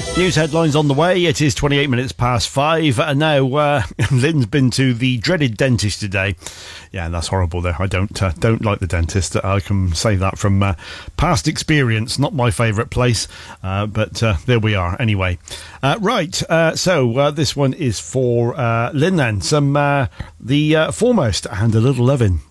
News headlines on the way. It is 28 minutes past 5. And now, Lynn's been to the dreaded dentist today. Yeah, that's horrible though. I don't like the dentist. I can say that from past experience. Not my favourite place, but there we are. Anyway, so this one is for Lynn then. Some the Foremost and A Little Lovin'.